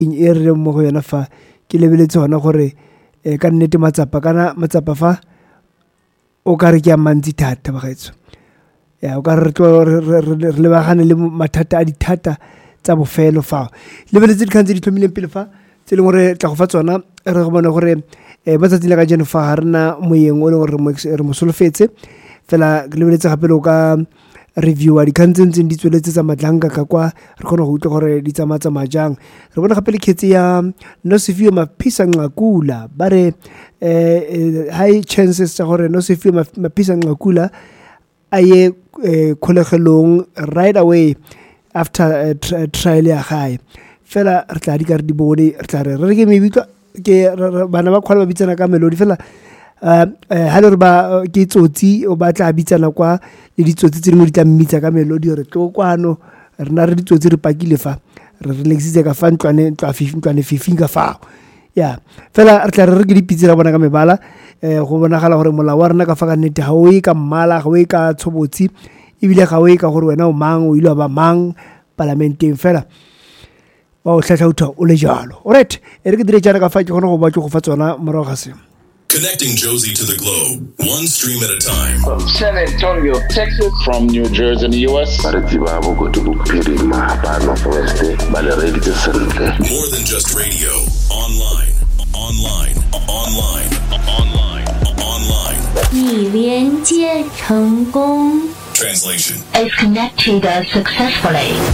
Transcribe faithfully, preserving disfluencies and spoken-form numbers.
e re mo go yona fa ke lebeletse hona gore e ka nnete matsapa kana matsapa fa o ka re ke a mantsi thata bagaetso ya o ka re re le bagane le mathata a dithata tsa bofelo fa lebeletse dikantse di tlhomileng pele fa tse le gore tla go fa tsona re go bona gore e ba tsatsile ka jeno fa ha rena moyeng o le gore re mosolofetse fela ke lebeletse gape le ka review a dikantse ntse di tsweletse tsa matlanka ka kwa re kgona go utlwa gore di tsamatsa majang re bona gape le khetsi ya Nosiviwe Maphisa Nqakula ba re eh high chances tsa gore Nosiviwe Maphisa Nqakula aye kholegelong right away after trial ya gae fela re tla di ka re di bone re tla re re ke mebitla ke bana ba khwala ba bitsana ka melodi fela uh ha le re ba ke tsotsi o ba tla bitsana kwa le ditsotsi tse dingwe di tla mmitsa ka melodi re tlo kwano rena re ditsotsi re pakile fa re relaxitse ka fa ntlwane ntwa fifi ntlwane fifi ka fa ya fela re tla re re ke dipitsira bona ka mebala eh go bonagala gore mola wa rena ka fa ka nnete ha o e ka mmala ga o e ka tshobotsi ebile ga o e ka gore wena o mang o ile ba mang parlamenteng fela ba o tlhatla utho o le jalo alright e re ke dire jana ka fa ke gona go ba ke go fa tsona morago ga se Connecting Josie to the globe, one stream at a time. From San Antonio, Texas. From New Jersey in the U S. More than just radio. Online, online, online, online, online. 已连接成功。 Translation. Is connected successfully.